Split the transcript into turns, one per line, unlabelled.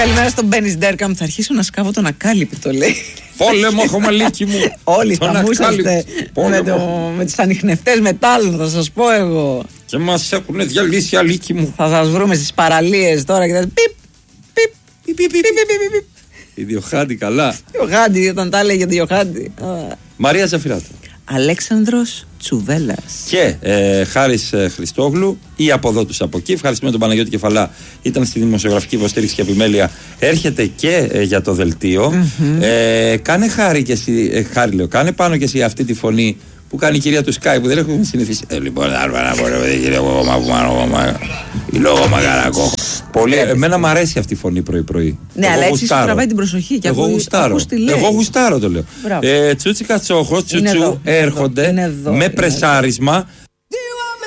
Καλημέρα στον Μπένι Ντέρκαμ. Θα αρχίσω να σκάβω τον ακάλυπτο, λέει.
Πόλεμο, χωμαλίκι μου.
Όλοι χαμούσαστε με τους ανιχνευτές μετάλλων, θα σας πω εγώ.
Και μας έχουν διαλύσει, αλίκι μου.
Θα σας βρούμε στις παραλίες τώρα και θα πιπ, πιπ, πιπ, πιπ, πιπ.
Η Διοχάντη, καλά.
Διοχάντη, όταν τα έλεγε Διοχάντη.
Μαρία Ζαφυράτου.
Αλέξανδρος Τσουβέλλας.
Και Χάρης Χριστόγλου, ή από εδώ τους από εκεί. Ευχαριστούμε τον Παναγιώτη Κεφαλά. Ήταν στη δημοσιογραφική υποστήριξη και επιμέλεια. Έρχεται και για το δελτίο. Κάνε χάρη και εσύ, χάρη λέω, κάνε πάνω και εσύ αυτή τη φωνή που κάνει η κυρία του Sky που δεν έχουμε συνηθίσει. Λοιπόν, η λόγω μαγαρακό. Πολύ. Εμένα μου αρέσει αυτή η φωνή πρωί-πρωί.
Ναι, αλλά έτσι σου τραβάει την προσοχή. Και
εγώ γουστάρω το λέω. Τσούτσικα Τσόχο, Τσουτσού έρχονται με πρεσάρισμα